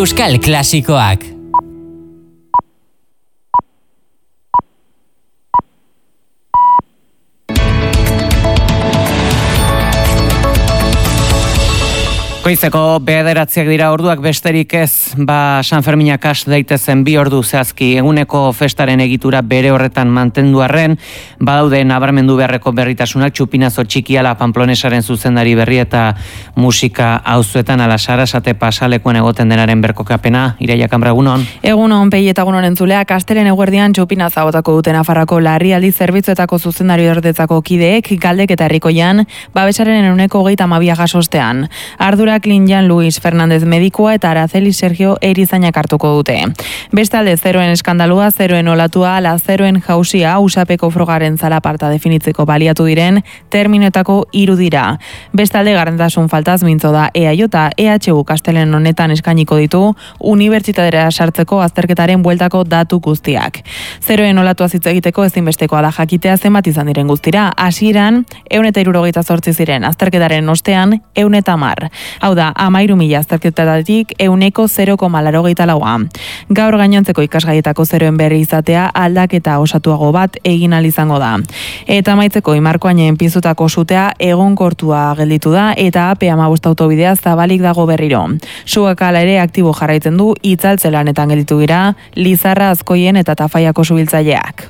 Euskal Klasikoak. Goizeko 9 dira orduak, besterik ez, San Ferminak has daitezen 2 ordu zehazki eguneko festaren egitura bere horretan mantendu arren, badaude nabarmendu beharreko berritasunak Txupinazo Txikiala Pamplonesaren zuzendari berri eta musika auzuetan ala Sarasate pasalekuan egoten denaren berkokapena. Iraia Kanbra, egunon. Egunon, Pei eta egunon entzuleak, astelen eguerdian Txupinaza botako duten Nafarroako larrialdi zerbitzuetako zuzendari ordetzako kideek Galdek eta Herrikoian babesaren 22% jasostean. Ardura Jan Luis Fernández medikua eta Araceli Sergio erizainak hartuko dute. Bestalde, zeroen eskandalua, zeroen olatua, ala zeroen jausia usapeko frogaren zalaparta definitzeko baliatu diren terminoetako 3 dira. Bestalde, gardentasun faltaz mintzo da EAJ eta EHU kastelen honetan eskainiko ditu unibertsitatera sartzeko azterketaren bueltako datu guztiak. Zeroen olatua hitz egiteko ezinbestekoa da jakitea zenbat izan diren guztira. Hasieran 168 ziren, azterketaren ostean 110. Hau da, 13.000 azterketetatik 0,84. Gaur gainontzeko ikasgaietako zeroen berri izatea aldaketa osatuago bat egin ahal izango da. Eta amaitzeko Imarkoainen pizutako sutea egonkortua gelditu da eta AP15 autobidea zabalik dago berriro. Suak hala ere aktibo jarraitzen du, itzaltze lanetan gelditu dira Lizarra, Azkoien eta Tafaiako subiltzaileak.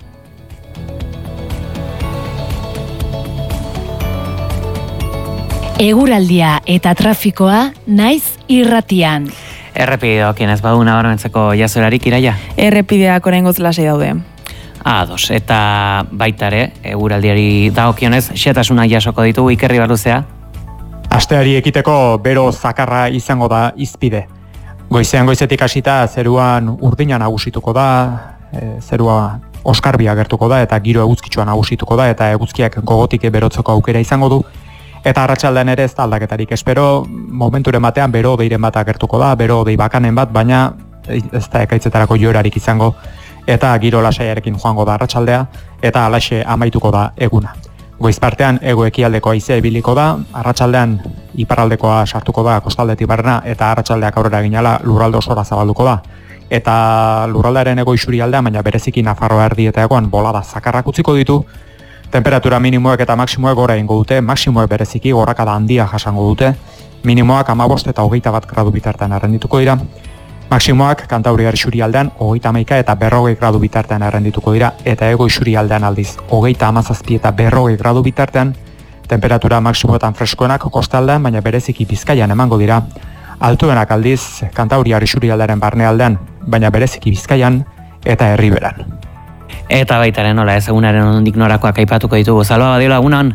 Eguraldia eta trafikoa naiz irratian. Errepideak ez badu nabarmentzeko jazolarik, Iraia? Errepideak oraingoz lasai daude. Ados, eta baitare, eguraldiari dagokionez, xetasuna jasoko ditugu Ikerri Barluzea. Asteari ekiteko bero zakarra izango da izpide. Goizetik hasita zeruan urdina nagusituko da, zerua oskarbia gertuko da eta giro eguzkitsua nagusituko da eta eguzkiak gogotik berotzeko aukera izango du. Eta arratsaldean ere ez da aldaketarik espero, momenturen batean bero deiren bat agertuko da, bero dei bakanen bat, baina ez da ekaitzetarako joerarik izango eta giro lasaiarekin joango da arratsaldea eta halaxe amaituko da eguna. Goiz partean hego-ekialdeko haizea ibiliko da, arratsaldean iparraldekoa sartuko da kostaldetik barrena eta arratsaldeak aurrera ginala lurralde osora zabalduko da. Eta lurraldearen hego isurialdean, baina bereziki Nafarroa erdi eta hegoan bolada zakarrak utziko ditu. Temperatura minimoak eta maksimoak gora egingo dute, maksimoak bereziki gorakada handia jasango dute, minimoak 15 eta 21 gradu bitartean errendituko dira, maksimoak Kantauriar isurialdean 31 eta 40 gradu bitartean errendituko dira, eta hego isurialdean aldiz 37 eta 40 gradu bitartean, temperatura maksimoetan freskoenak kostaldean, baina bereziki Bizkaian emango dira, altuenak aldiz Kantauriar isurialdearen barnealdean, baina bereziki Bizkaian eta Erriberan. Eta baitaren nola ez egunaren ondik norakoak aipatuko ditugu. Salva Badiola, egunon?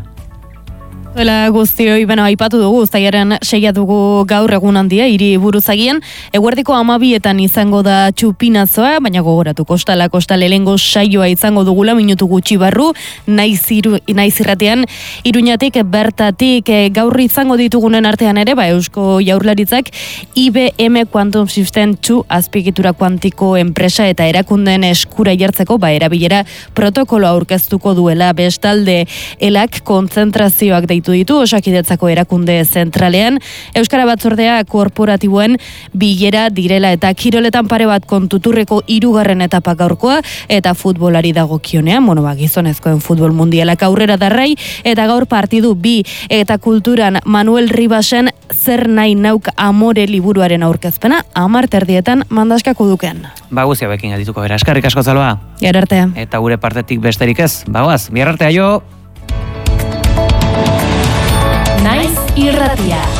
Hola guztioi, aipatu dugu, uztailaren 6 dugu gaur egun handia, hiri buruzagien, eguerdiko 12etan izango da Txupinazoa, baina gogoratu kostala lehengo saioa izango dugula, minutu gutxi barru, naiz irratean, Iruñatik bertatik gaur izango ditugunen artean ere, Eusko Jaurlaritzak, IBM Quantum System 2 azpiegitura kuantiko enpresa eta erakunden eskura jartzeko, erabilera protokoloa aurkeztuko duela, bestalde elak kontzentrazioak deitu ditu Osakidetzako erakunde zentralean, Euskara Batzordea korporatiboen bilera direla eta kiroletan pare bat kontuturreko 3. etapa gaurkoa eta futbolari dagokionean, gizonezkoen futbol mundialak aurrera darrai eta gaur partidu 2 eta kulturan Manuel Ribasen zer nahi nauk amore liburuaren aurkezpena 10:00 mandaskako duken. Guztia bekin aldituko bera, eskarrik asko Salva. Gero arte. Eta gure partetik besterik ez, bagoaz, bihar arte, aio! Naiz irratia.